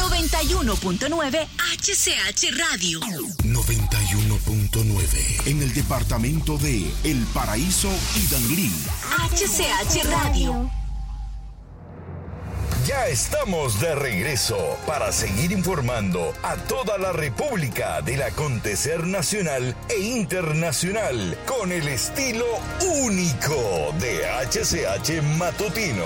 91.9 HCH Radio. 91.9 en el departamento de El Paraíso y Danlí. HCH Radio. Ya estamos de regreso para seguir informando a toda la República del acontecer nacional e internacional con el estilo único de HCH Matutino.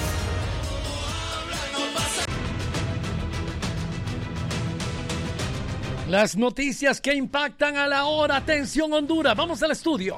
Las noticias que impactan a la hora. Atención, Honduras. Vamos al estudio.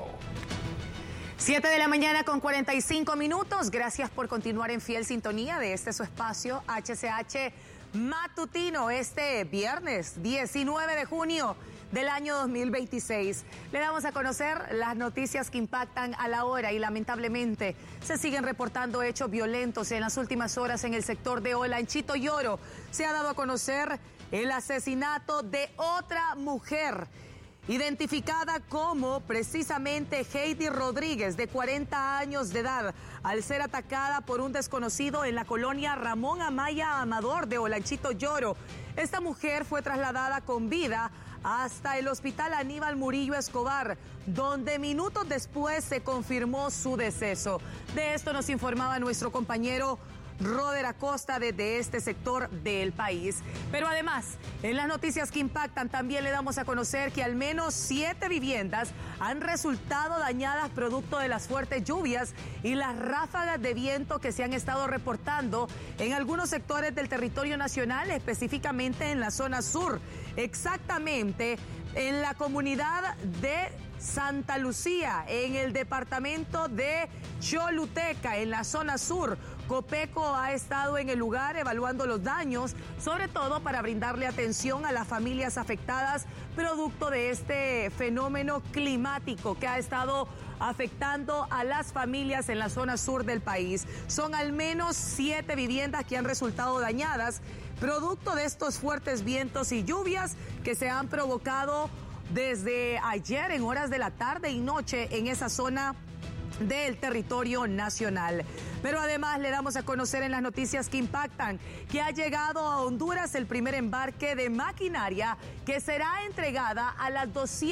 7 de la mañana con 45 minutos. Gracias por continuar en fiel sintonía de su espacio HCH Matutino este viernes 19 de junio del año 2026. Le damos a conocer las noticias que impactan a la hora y lamentablemente se siguen reportando hechos violentos en las últimas horas en el sector de Olanchito Lloro. Se ha dado a conocer el asesinato de otra mujer, identificada como precisamente Heidi Rodríguez, de 40 años de edad, al ser atacada por un desconocido en la colonia Ramón Amaya Amador de Olanchito Lloro. Esta mujer fue trasladada con vida hasta el hospital Aníbal Murillo Escobar, donde minutos después se confirmó su deceso. De esto nos informaba nuestro compañero Roder Acosta desde este sector del país. Pero además, en las noticias que impactan también le damos a conocer que al menos 7 viviendas han resultado dañadas producto de las fuertes lluvias y las ráfagas de viento que se han estado reportando en algunos sectores del territorio nacional, específicamente en la zona sur, exactamente en la comunidad de Santa Lucía, en el departamento de Choluteca, en la zona sur. Copeco ha estado en el lugar evaluando los daños, sobre todo para brindarle atención a las familias afectadas producto de este fenómeno climático que ha estado afectando a las familias en la zona sur del país. Son al menos 7 viviendas que han resultado dañadas producto de estos fuertes vientos y lluvias que se han provocado desde ayer en horas de la tarde y noche en esa zona del territorio nacional. Pero además le damos a conocer en las noticias que impactan que ha llegado a Honduras el primer embarque de maquinaria que será entregada a las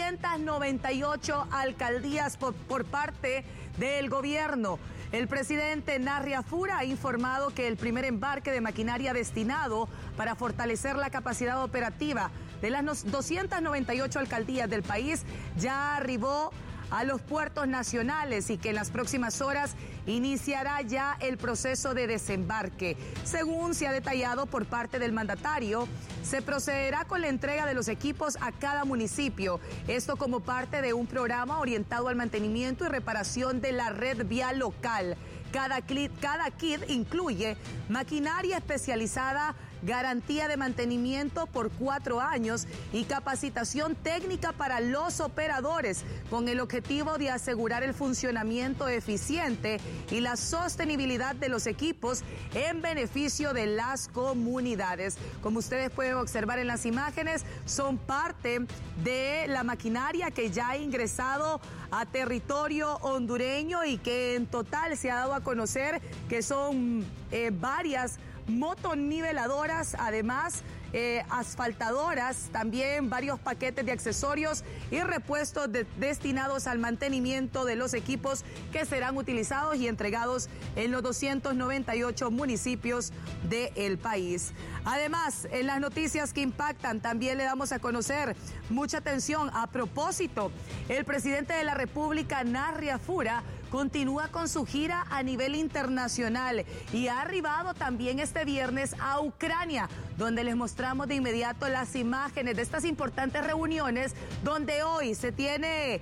298 alcaldías por parte del gobierno. El presidente Narria Fura ha informado que el primer embarque de maquinaria destinado para fortalecer la capacidad operativa de las 298 alcaldías del país ya arribó a los puertos nacionales y que en las próximas horas iniciará ya el proceso de desembarque. Según se ha detallado por parte del mandatario, se procederá con la entrega de los equipos a cada municipio, esto como parte de un programa orientado al mantenimiento y reparación de la red vial local. Cada kit incluye maquinaria especializada, garantía de mantenimiento por 4 años y capacitación técnica para los operadores, con el objetivo de asegurar el funcionamiento eficiente y la sostenibilidad de los equipos en beneficio de las comunidades. Como ustedes pueden observar en las imágenes, son parte de la maquinaria que ya ha ingresado a territorio hondureño y que en total se ha dado a conocer que son varias motoniveladoras, además asfaltadoras, también varios paquetes de accesorios y repuestos destinados al mantenimiento de los equipos que serán utilizados y entregados en los 298 municipios del país. Además, en las noticias que impactan también le damos a conocer, mucha atención, a propósito, el presidente de la República, Narria Fura, continúa con su gira a nivel internacional y ha arribado también este viernes a Ucrania, donde les mostramos de inmediato las imágenes de estas importantes reuniones, donde hoy se tiene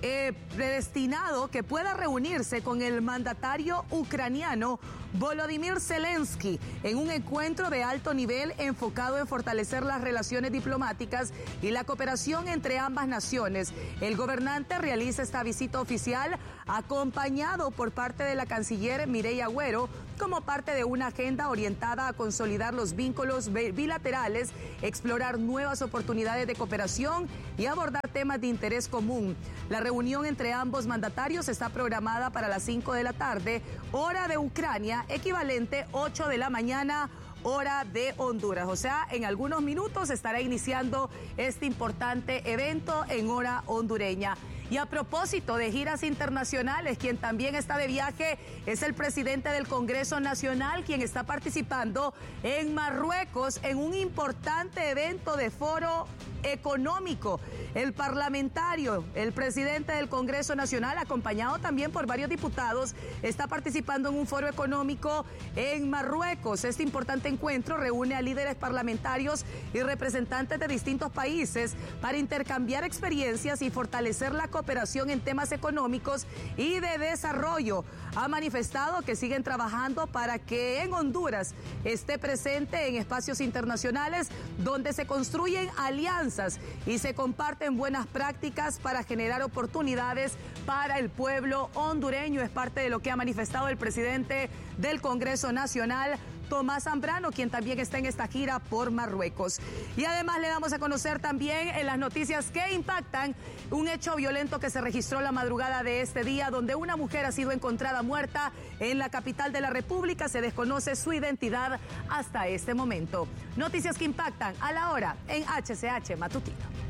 predestinado que pueda reunirse con el mandatario ucraniano Volodymyr Zelensky en un encuentro de alto nivel enfocado en fortalecer las relaciones diplomáticas y la cooperación entre ambas naciones. El gobernante realiza esta visita oficial acompañado por parte de la canciller Mireya Agüero como parte de una agenda orientada a consolidar los vínculos bilaterales, explorar nuevas oportunidades de cooperación y abordar temas de interés común. La reunión entre ambos mandatarios está programada para las 5 de la tarde, hora de Ucrania, equivalente 8 de la mañana, hora de Honduras. O sea, en algunos minutos estará iniciando este importante evento en hora hondureña. Y a propósito de giras internacionales, quien también está de viaje es el presidente del Congreso Nacional, quien está participando en Marruecos en un importante evento de foro económico. El parlamentario, el presidente del Congreso Nacional, acompañado también por varios diputados, está participando en un foro económico en Marruecos. Este importante encuentro reúne a líderes parlamentarios y representantes de distintos países para intercambiar experiencias y fortalecer la cooperación en temas económicos y de desarrollo. Ha manifestado que siguen trabajando para que en Honduras esté presente en espacios internacionales donde se construyen alianzas y se comparten buenas prácticas para generar oportunidades para el pueblo hondureño. Es parte de lo que ha manifestado el presidente del Congreso Nacional, Tomás Zambrano, quien también está en esta gira por Marruecos. Y además le damos a conocer también en las noticias que impactan un hecho violento que se registró la madrugada de este día, donde una mujer ha sido encontrada muerta en la capital de la República. Se desconoce su identidad hasta este momento. Noticias que impactan a la hora en HCH Matutino.